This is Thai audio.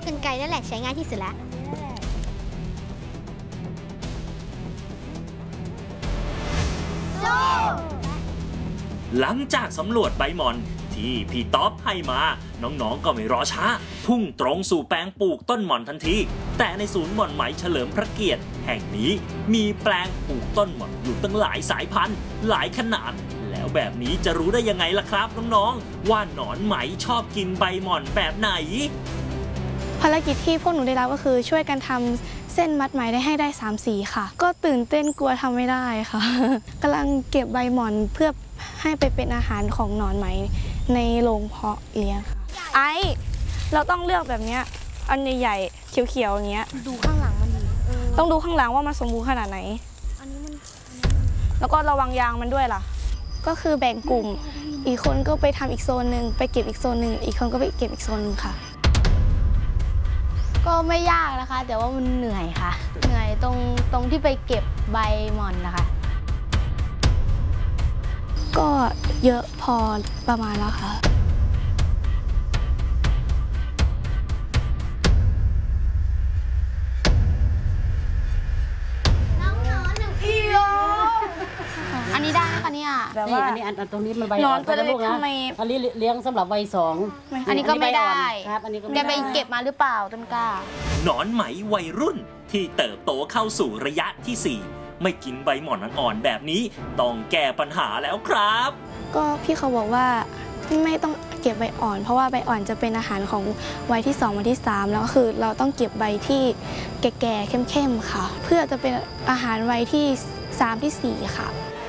ากรรไกรนั่นแหละใช้ง่ายที่สุดแล้วหลังจากสำรวจใบหม่อนที่พี่ต๊อบให้มาน้องๆก็ไม่รอช้าพุ่งตรงสู่แปลงปลูกต้นหม่อนทันทีแต่ในศูนย์หม่อนไหมเฉลิมพระเกียรติแห่งนี้มีแปลงปลูกต้นหม่อนอยู่ตั้งหลายสายพันธุ์หลายขนาดแล้วแบบนี้จะรู้ได้ยังไงล่ะครับน้องๆว่าหนอนไหมชอบกินใบหม่อนแบบไหนภารกิจที่พวกหนูได้รับก็คือช่วยกันทำเส้นมัดไหมได้ให้ได้3สีค่ะก็ตื่นเต้นกลัวทำไม่ได้ค่ะกำลังเก็บใบหม่อนเพื่อให้ไปเป็นอาหารของหนอนไหมในโรงเพาะเลี้ยงค่ะเราต้องเลือกแบบนี้อันใหญ่ๆเขียวๆอย่างเงี้ยดูข้างหลังมันดีต้องดูข้างหลังว่ามันสมบูรณ์ขนาดไหนแล้วก็ระวังยางมันด้วยล่ะก็คือแบ่งกลุ่มอีกคนก็ไปทำอีกโซนหนึ่งไปเก็บอีกโซนหนึ่งอีกคนก็ไปเก็บอีกโซนหนึ่งค่ะก็ไม่ยากนะคะแต่ว่ามันเหนื่อยค่ะเหนื่อยตรงที่ไปเก็บใบหม่อนนะคะก็เยอะพอประมาณแล้วค่ะอันนี้ได้ไหมคะเนี่ยแบบว่าอันนี้ตรงนี้มันใบอ่อนตัวเล็กๆทำไมอันนี้เลี้ยงสำหรับวัย2 อันนี้ก็ไม่ได้ครับอันนี้ก็แกไปเก็บมาหรือเปล่าต้นกล้าหนอนไหมวัยรุ่นที่เติบโตเข้าสู่ระยะที่4ไม่กินใบหม่อนอ่อนๆแบบนี้ต้องแก้ปัญหาแล้วครับก็พี่เขาบอกว่าไม่ต้องเก็บใบอ่อนเพราะว่าใบอ่อนจะเป็นอาหารของวัยที่2วัยที่3แล้วก็คือเราต้องเก็บใบที่แก่ๆเข้มๆค่ะเพื่อจะเป็นอาหารวัยที่3ที่4ค่ะ